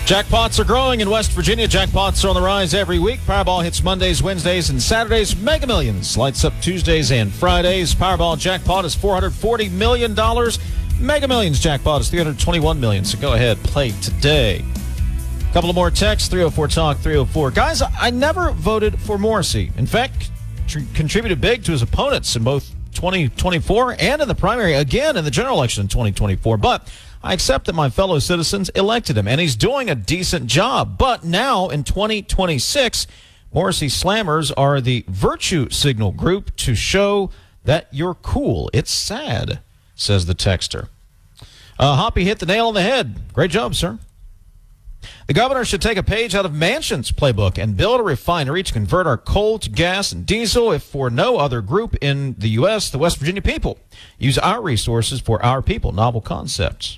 Jackpots are growing in West Virginia. Jackpots are on the rise every week. Powerball hits Mondays, Wednesdays, and Saturdays. Mega Millions lights up Tuesdays and Fridays. Powerball jackpot is $440 million. Mega Millions jackpot is $321 million. So go ahead, play today. A couple of more texts, 304-TALK, 304. Guys, I never voted for Morrissey. In fact, contributed big to his opponents in both 2024 and in the primary, again in the general election in 2024. But I accept that my fellow citizens elected him, and he's doing a decent job. But now, in 2026, Morrissey slammers are the virtue signal group to show that you're cool. It's sad, says the texter. Hoppy hit the nail on the head. Great job, sir. The governor should take a page out of Manchin's playbook and build a refinery to convert our coal to gas and diesel, if for no other group in the U.S., the West Virginia people. Use our resources for our people. Novel concepts.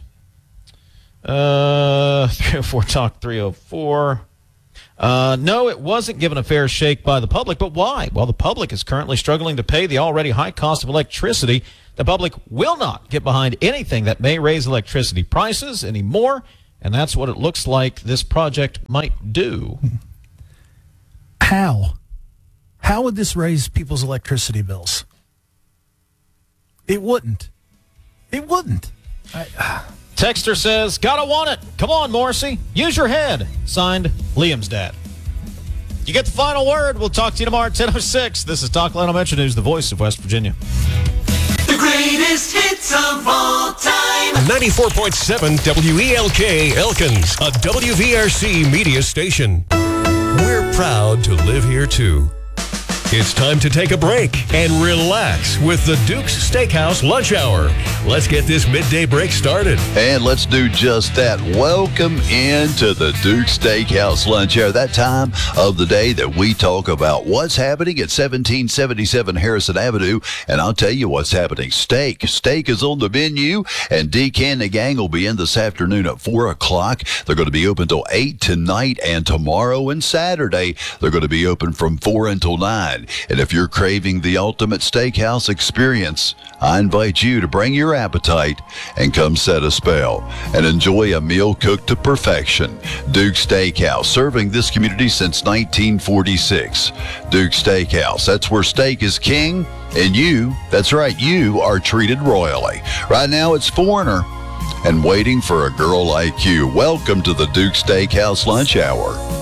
304-TALK, 304. No, it wasn't given a fair shake by the public, but why? Well, the public is currently struggling to pay the already high cost of electricity. The public will not get behind anything that may raise electricity prices anymore, and that's what it looks like this project might do. How? How would this raise people's electricity bills? It wouldn't. It wouldn't. Texter says, gotta want it. Come on, Morrissey. Use your head. Signed, Liam's dad. You get the final word. We'll talk to you tomorrow at 10:06. This is Talk Atlanta Metro News, the voice of West Virginia. The greatest hits of all time. 94.7 WELK Elkins, a WVRC media station. We're proud to live here, too. It's time to take a break and relax with the Duke's Steakhouse Lunch Hour. Let's get this midday break started. And let's do just that. Welcome into the Duke's Steakhouse Lunch Hour, that time of the day that we talk about what's happening at 1777 Harrison Avenue. And I'll tell you what's happening. Steak is on the menu, and DK and the gang will be in this afternoon at 4 o'clock. They're going to be open till 8 tonight, and tomorrow and Saturday, they're going to be open from 4 until 9. And if you're craving the ultimate steakhouse experience, I invite you to bring your appetite and come set a spell and enjoy a meal cooked to perfection. Duke's Steakhouse, serving this community since 1946. Duke's Steakhouse, that's where steak is king, and you, that's right, you are treated royally. Right now it's Foreigner and Waiting for a Girl Like You. Welcome to the Duke's Steakhouse Lunch Hour.